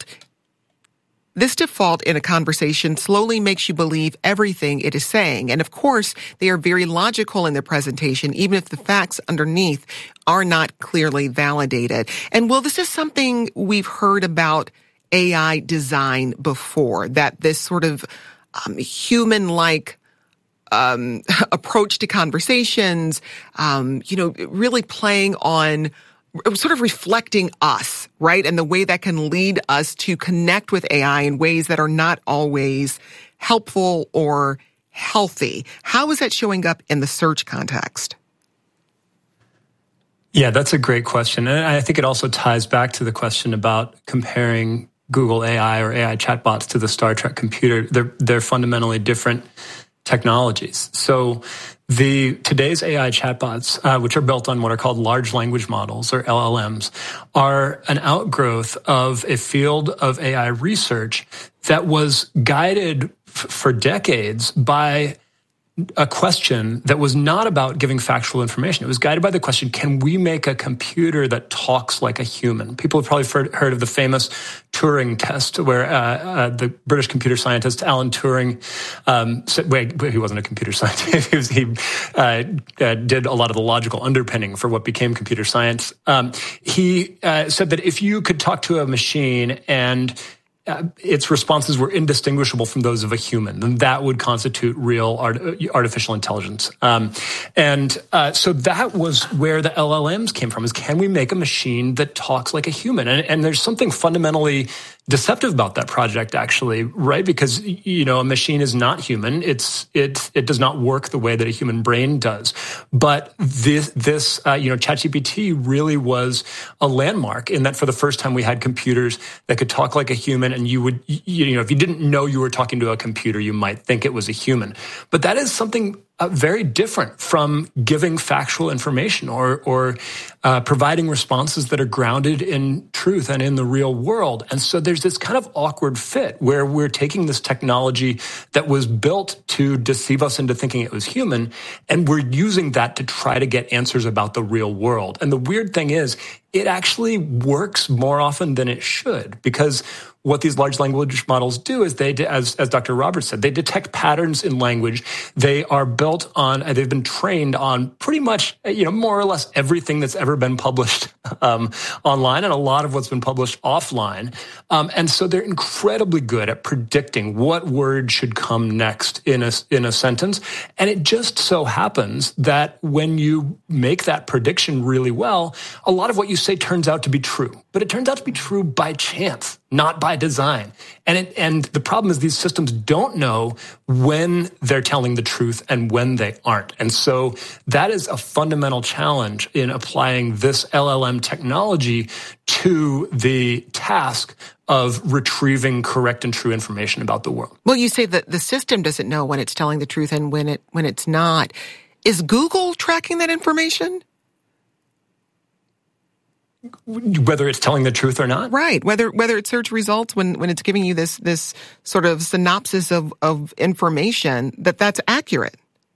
This default in a conversation slowly makes you believe everything it is saying. And of course, they are very logical in their presentation, even if the facts underneath are not clearly validated. And well, this is something we've heard about A I design before, that this sort of um, human-like um, approach to conversations, um, you know, really playing on sort of reflecting us, right? And the way that can lead us to connect with A I in ways that are not always helpful or healthy. How is that showing up in the search context? Yeah, that's a great question. And I think it also ties back to the question about comparing Google A I or A I chatbots to the Star Trek computer. They're, they're fundamentally different technologies. So the today's A I chatbots, uh, which are built on what are called large language models, or L L Ms, are an outgrowth of a field of A I research that was guided f- for decades by a question that was not about giving factual information. It was guided by the question, can we make a computer that talks like a human? People have probably heard of the famous Turing test, where uh, uh, the British computer scientist Alan Turing, um, said, wait, he wasn't a computer scientist. he was, he uh, uh, did a lot of the logical underpinning for what became computer science. Um, he uh, said that if you could talk to a machine and Uh, its responses were indistinguishable from those of a human, then that would constitute real art, artificial intelligence. Um, and uh, so that was where the L L Ms came from, is can we make a machine that talks like a human? And, and there's something fundamentally deceptive about that project, actually, right? Because, you know, a machine is not human. It's, it, it does not work the way that a human brain does. But this, this, uh, you know, ChatGPT really was a landmark in that for the first time we had computers that could talk like a human, and you would, you know, if you didn't know you were talking to a computer, you might think it was a human. But that is something Uh, very different from giving factual information or or uh, providing responses that are grounded in truth and in the real world. And so there's this kind of awkward fit where we're taking this technology that was built to deceive us into thinking it was human, and we're using that to try to get answers about the real world. And the weird thing is, it actually works more often than it should, because what these large language models do is they, as, as Doctor Roberts said, they detect patterns in language. They are built on, they've been trained on pretty much, you know, more or less everything that's ever been published um, online, and a lot of what's been published offline. Um, and so they're incredibly good at predicting what word should come next in a, in a sentence. And it just so happens that when you make that prediction really well, a lot of what you say turns out to be true. But it turns out to be true by chance, not by design. And it, and the problem is these systems don't know when they're telling the truth and when they aren't. And so that is a fundamental challenge in applying this L L M technology to the task of retrieving correct and true information about the world. Well, you say that the system doesn't know when it's telling the truth and when it when it's not. Is Google tracking that information? Whether it's telling the truth or not? Right. Whether whether it's search results, when, when it's giving you this this sort of synopsis of, of information, that that's accurate.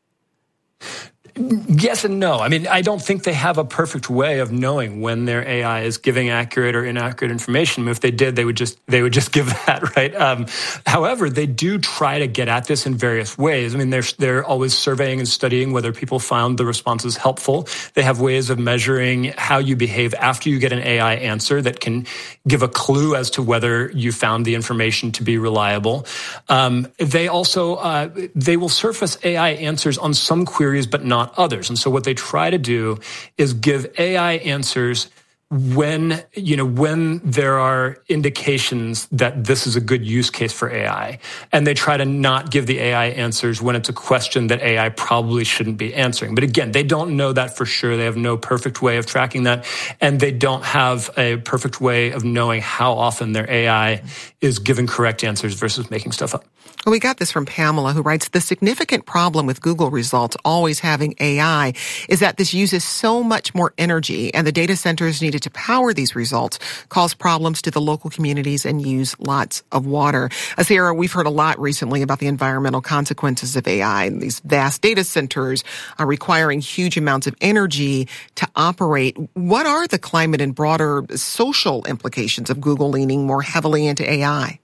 Yes and no. I mean, I don't think they have a perfect way of knowing when their A I is giving accurate or inaccurate information. If they did, they would just they would just give that, right? Um, however, they do try to get at this in various ways. I mean, they're they're always surveying and studying whether people found the responses helpful. They have ways of measuring how you behave after you get an A I answer that can give a clue as to whether you found the information to be reliable. Um, they also uh, they will surface A I answers on some queries, but not others. And so what they try to do is give A I answers when, you know, when there are indications that this is a good use case for A I. And they try to not give the A I answers when it's a question that A I probably shouldn't be answering. But again, they don't know that for sure. They have no perfect way of tracking that. And they don't have a perfect way of knowing how often their A I is giving correct answers versus making stuff up. Well, we got this from Pamela, who writes, the significant problem with Google results always having A I is that this uses so much more energy, and the data centers needed to power these results cause problems to the local communities and use lots of water. Uh, Sarah, we've heard a lot recently about the environmental consequences of A I. And these vast data centers are requiring huge amounts of energy to operate. What are the climate and broader social implications of Google leaning more heavily into A I?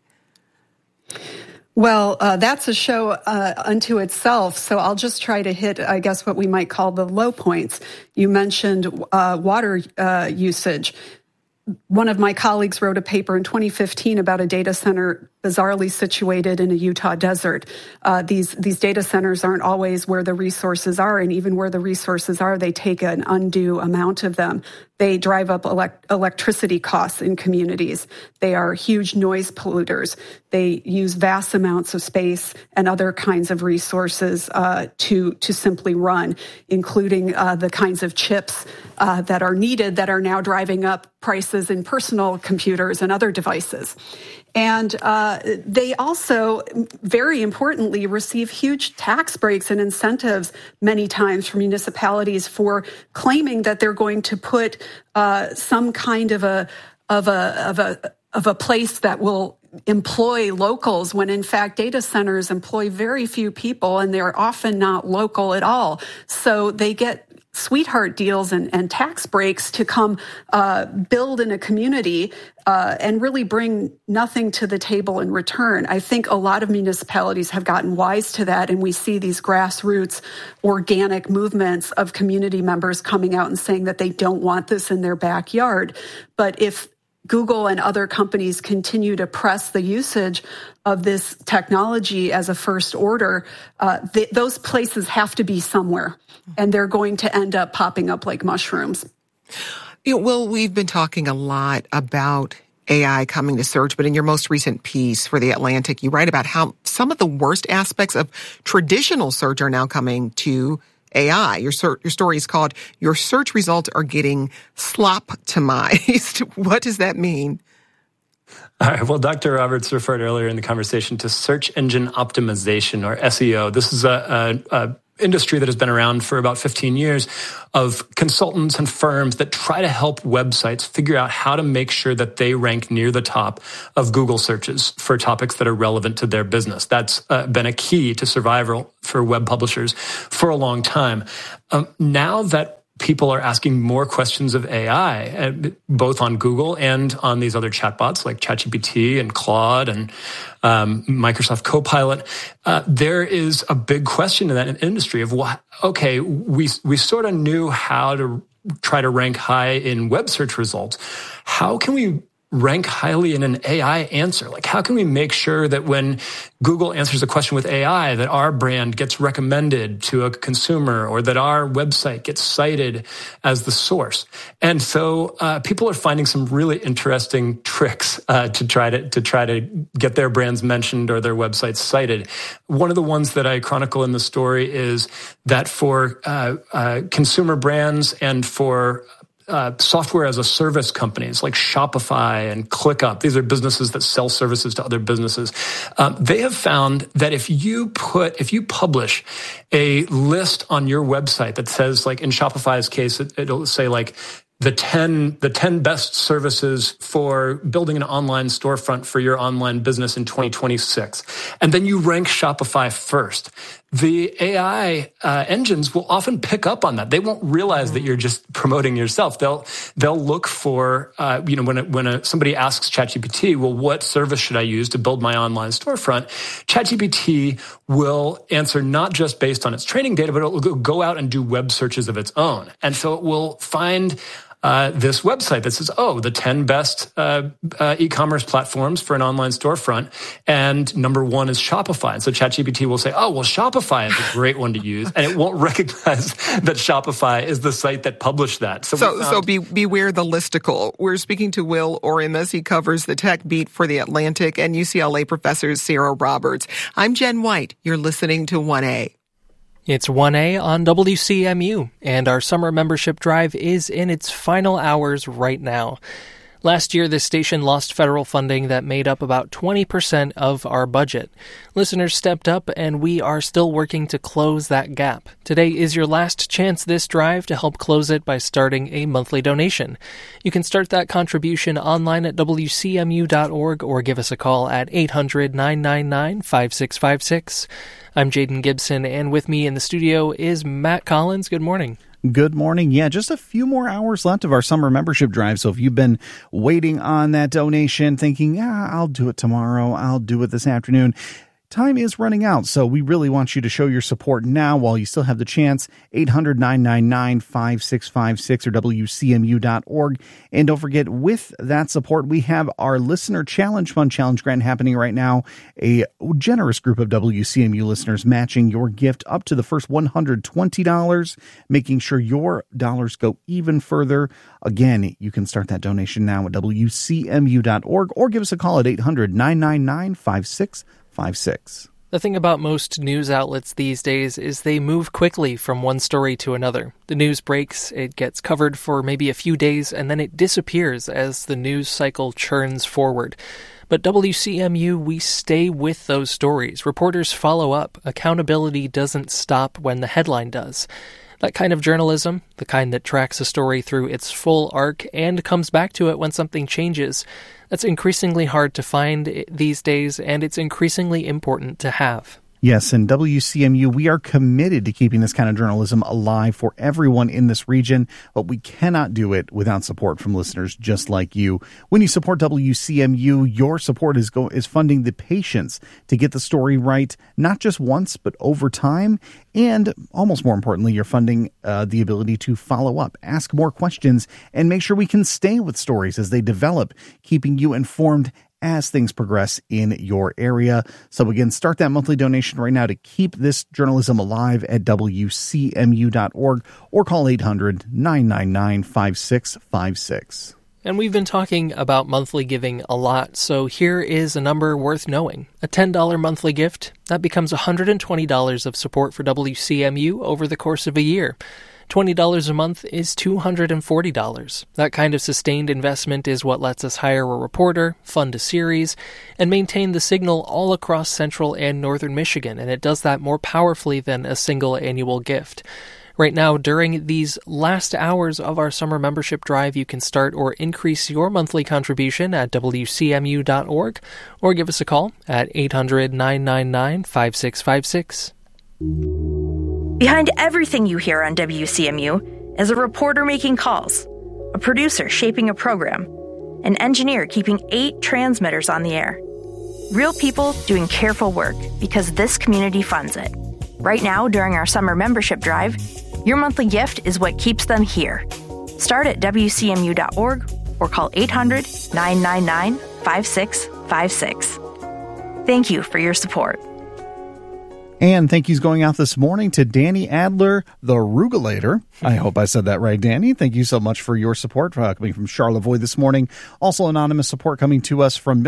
Well, uh, that's a show uh, unto itself, so I'll just try to hit, I guess, what we might call the low points. You mentioned uh, water uh, usage. One of my colleagues wrote a paper in twenty fifteen about a data center bizarrely situated in a Utah desert. Uh, these these data centers aren't always where the resources are, and even where the resources are, they take an undue amount of them. They drive up elect- electricity costs in communities. They are huge noise polluters. They use vast amounts of space and other kinds of resources uh, to to simply run, including uh, the kinds of chips uh, that are needed that are now driving up prices in personal computers and other devices. And uh, they also, very importantly, receive huge tax breaks and incentives many times from municipalities for claiming that they're going to put uh, some kind of a of a of a of a place that will employ locals, when in fact data centers employ very few people and they're often not local at all. So they get sweetheart deals and, and tax breaks to come uh, build in a community uh, and really bring nothing to the table in return. I think a lot of municipalities have gotten wise to that, and we see these grassroots organic movements of community members coming out and saying that they don't want this in their backyard. But if Google and other companies continue to press the usage of this technology as a first order, uh, th- those places have to be somewhere, and they're going to end up popping up like mushrooms. You know, Will, we've been talking a lot about A I coming to search, but in your most recent piece for The Atlantic, you write about how some of the worst aspects of traditional search are now coming to A I. Your, ser- your story is called "Your Search Results Are Getting Slop-tomized." What does that mean? All right. Well, Doctor Roberts referred earlier in the conversation to search engine optimization, or S E O. This is a, a, a industry that has been around for about fifteen years of consultants and firms that try to help websites figure out how to make sure that they rank near the top of Google searches for topics that are relevant to their business. That's uh, been a key to survival for web publishers for a long time. Um, now that people are asking more questions of A I, both on Google and on these other chatbots like ChatGPT and Claude and um, Microsoft Copilot. Uh, there is a big question in that industry of, well, okay, we we sort of knew how to try to rank high in web search results. How can we rank highly in an A I answer? Like, how can we make sure that when Google answers a question with A I, that our brand gets recommended to a consumer, or that our website gets cited as the source? And so uh, people are finding some really interesting tricks uh, to try to to try to get their brands mentioned or their websites cited. One of the ones that I chronicle in the story is that for uh, uh, consumer brands and for Uh, software as a service companies like Shopify and ClickUp, these are businesses that sell services to other businesses. Um, they have found that if you put, if you publish a list on your website that says, like in Shopify's case, it, it'll say like the ten, the ten best services for building an online storefront for your online business in twenty twenty-six. And then you rank Shopify first. The A I uh, engines will often pick up on that. They won't realize that you're just promoting yourself. They'll they'll look for uh, you know when a, when a, somebody asks ChatGPT, well, what service should I use to build my online storefront? ChatGPT will answer not just based on its training data, but it will go out and do web searches of its own, and so it will find Uh, this website that says, oh, the ten best uh, uh, e-commerce platforms for an online storefront, and number one is Shopify. And so ChatGPT will say, oh, well, Shopify is a great one to use, and it won't recognize that Shopify is the site that published that. So, so, found- so be, beware the listicle. We're speaking to Will Oremus. He covers the tech beat for The Atlantic, and U C L A professor Sarah Roberts. I'm Jen White. You're listening to one A. It's one A on W C M U, and our summer membership drive is in its final hours right now. Last year, this station lost federal funding that made up about twenty percent of our budget. Listeners stepped up, and we are still working to close that gap. Today is your last chance this drive to help close it by starting a monthly donation. You can start that contribution online at W C M U dot org or give us a call at eight hundred, nine nine nine, five six five six. I'm Jaden Gibson, and with me in the studio is Matt Collins. Good morning. Good morning. Yeah, just a few more hours left of our summer membership drive. So if you've been waiting on that donation, thinking, yeah, I'll do it tomorrow, I'll do it this afternoon, time is running out, so we really want you to show your support now while you still have the chance. eight hundred, nine nine nine, five six five six or W C M U dot org. And don't forget, with that support, we have our Listener Challenge Fund Challenge Grant happening right now. A generous group of W C M U listeners matching your gift up to the first one hundred twenty dollars, making sure your dollars go even further. Again, you can start that donation now at W C M U dot org or give us a call at eight hundred, nine nine nine, five six five six. The thing about most news outlets these days is they move quickly from one story to another. The news breaks, it gets covered for maybe a few days, and then it disappears as the news cycle churns forward. But W C M U, we stay with those stories. Reporters follow up. Accountability doesn't stop when the headline does. That kind of journalism, the kind that tracks a story through its full arc and comes back to it when something changes, that's increasingly hard to find these days, and it's increasingly important to have. Yes, and W C M U, we are committed to keeping this kind of journalism alive for everyone in this region, but we cannot do it without support from listeners just like you. When you support W C M U, your support is go- is funding the patience to get the story right, not just once, but over time. And almost more importantly, you're funding uh, the ability to follow up, ask more questions, and make sure we can stay with stories as they develop, keeping you informed as things progress in your area. So again, start that monthly donation right now to keep this journalism alive at W C M U dot org or call eight hundred, nine nine nine, five six five six. And we've been talking about monthly giving a lot, so here is a number worth knowing. A ten dollars monthly gift, that becomes one hundred twenty dollars of support for W C M U over the course of a year. twenty dollars a month is two hundred forty dollars. That kind of sustained investment is what lets us hire a reporter, fund a series, and maintain the signal all across central and northern Michigan, and it does that more powerfully than a single annual gift. Right now, during these last hours of our summer membership drive, you can start or increase your monthly contribution at W C M U dot org or give us a call at eight hundred, nine nine nine, five six five six. Behind everything you hear on W C M U is a reporter making calls, a producer shaping a program, an engineer keeping eight transmitters on the air. Real people doing careful work because this community funds it. Right now, during our summer membership drive, your monthly gift is what keeps them here. Start at W C M U dot org or call eight hundred, nine nine nine, five six five six. Thank you for your support. And thank yous going out this morning to Danny Adler, the Rugulator. I hope I said that right, Danny. Thank you so much for your support uh, coming from Charlevoix this morning. Also, anonymous support coming to us from